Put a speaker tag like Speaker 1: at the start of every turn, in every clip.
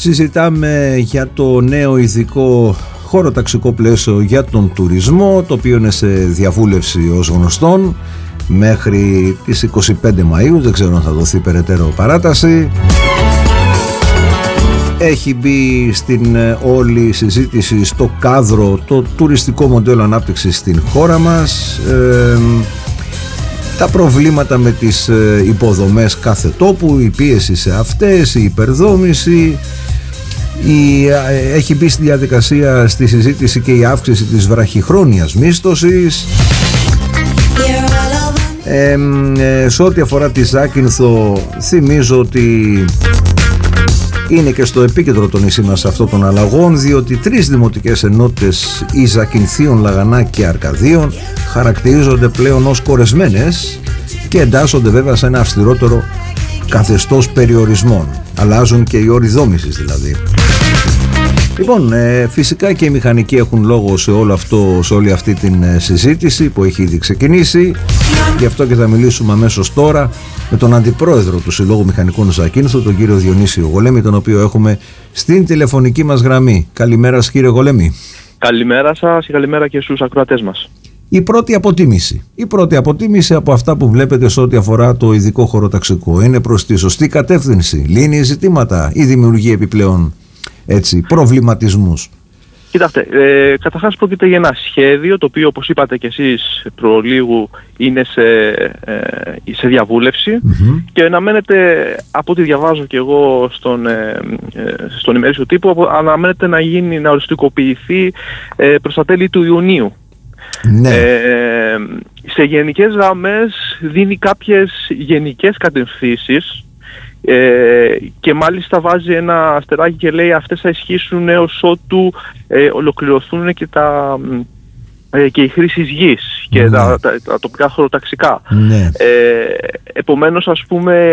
Speaker 1: Συζητάμε για το νέο ειδικό χωροταξικό πλαίσιο για τον τουρισμό, το οποίο είναι σε διαβούλευση ως γνωστόν μέχρι τις 25 Μαΐου, δεν ξέρω αν θα δοθεί περαιτέρω παράταση. Έχει μπει στην όλη συζήτηση στο κάδρο το τουριστικό μοντέλο ανάπτυξης στην χώρα μας, τα προβλήματα με τις υποδομές κάθε τόπου, η πίεση σε αυτές, η υπερδόμηση. Έχει μπει στη διαδικασία στη συζήτηση και η αύξηση της βραχυχρόνιας μίσθωσης. Σε ό,τι αφορά τη Ζάκυνθο, θυμίζω ότι είναι και στο επίκεντρο το νησί μας αυτών των αλλαγών, διότι 3 δημοτικές ενότητες, οι Ζακυνθίων, Λαγανά και Αρκαδίων, χαρακτηρίζονται πλέον ως κορεσμένες και εντάσσονται βέβαια σε ένα αυστηρότερο καθεστώς περιορισμών. Αλλάζουν και οι όροι δόμησης δηλαδή. Λοιπόν, φυσικά και οι μηχανικοί έχουν λόγο σε όλη αυτή την συζήτηση που έχει ήδη ξεκινήσει. Γι' αυτό και θα μιλήσουμε αμέσως τώρα με τον αντιπρόεδρο του Συλλόγου Μηχανικών Ζακύνθου, τον κύριο Διονύσιο Γολέμη, τον οποίο έχουμε στην τηλεφωνική μας γραμμή. Καλημέρα σας, κύριε Γολέμη.
Speaker 2: Καλημέρα σας και καλημέρα και στους ακροατές μας.
Speaker 1: Η πρώτη αποτίμηση από αυτά που βλέπετε σε ό,τι αφορά το ειδικό χωροταξικό είναι προς τη σωστή κατεύθυνση? Λύνει ζητήματα ή δημιουργεί επιπλέον προβληματισμούς?
Speaker 2: Κοιτάξτε, καταρχάς πρόκειται για ένα σχέδιο το οποίο, όπως είπατε και εσείς προλίγου, είναι σε διαβούλευση και αναμένεται, από ό,τι διαβάζω και εγώ στον ημερήσιο τύπο, αναμένεται να οριστικοποιηθεί προς τα τέλη του Ιουνίου. Ναι. Σε γενικές γραμμές δίνει κάποιες γενικές κατευθύνσεις και μάλιστα βάζει ένα αστεράκι και λέει αυτές θα ισχύσουν έως ότου ολοκληρωθούν και οι χρήσεις γης και τα τοπικά χωροταξικά. Επομένως, ας πούμε,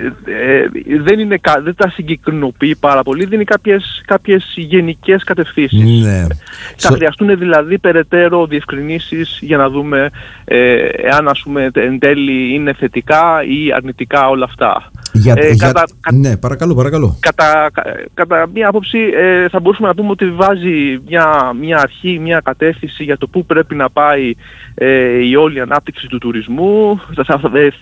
Speaker 2: δεν τα συγκεκρινοποιεί πάρα πολύ, δίνει κάποιες γενικές κατευθύνσεις. Θα χρειαστούν δηλαδή περαιτέρω διευκρινήσεις για να δούμε εάν, ας πούμε, εν τέλει είναι θετικά ή αρνητικά όλα αυτά.
Speaker 1: Ναι, παρακαλώ.
Speaker 2: Κατά μία άποψη θα μπορούσαμε να πούμε ότι βάζει μια αρχή, μια κατεύθυνση για το πού πρέπει να πάει η όλη ανάπτυξη του τουρισμού.